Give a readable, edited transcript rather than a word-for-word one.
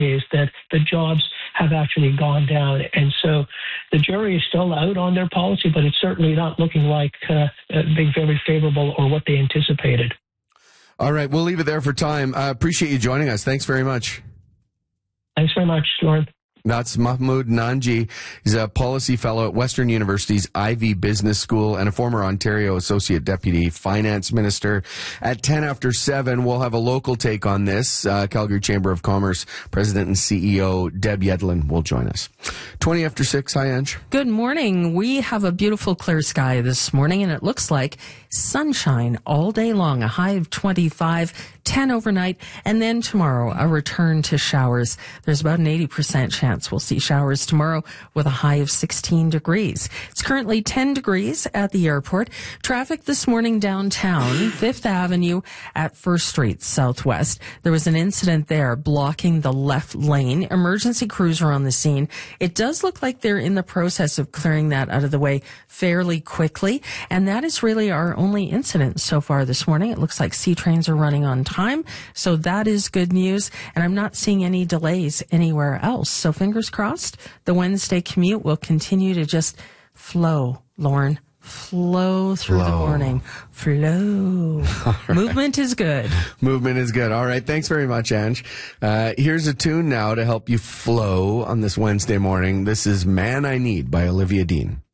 is that the jobs have actually gone down. And so the jury is still out on their policy, but it's certainly not looking like being very favorable or what they anticipated. All right, we'll leave it there for time. I appreciate you joining us. Thanks very much. Thanks very much, Lauren. That's Mahmood Nanji. He's a policy fellow at Western University's Ivey Business School and a former Ontario Associate Deputy Finance Minister. At 10 after 7, we'll have a local take on this. Calgary Chamber of Commerce President and CEO Deb Yedlin will join us. 20 after 6, hi Ange. Good morning. We have a beautiful clear sky this morning, and it looks like sunshine all day long, a high of 25, 10 overnight, and then tomorrow a return to showers. There's about an 80% chance we'll see showers tomorrow with a high of 16 degrees. It's currently 10 degrees at the airport. Traffic this morning downtown, 5th Avenue at 1st Street Southwest. There was an incident there blocking the left lane. Emergency crews are on the scene. It does look like they're in the process of clearing that out of the way fairly quickly, and that is really our only incident so far this morning. It looks like C trains are running on time, so that is good news, and I'm not seeing any delays anywhere else. So fingers crossed, the Wednesday commute will continue to just flow, Lauren. Flow through the morning. Flow. Right. Movement is good. Movement is good. All right. Thanks very much, Ange. Here's a tune now to help you flow on this Wednesday morning. This is Man I Need by Olivia Dean.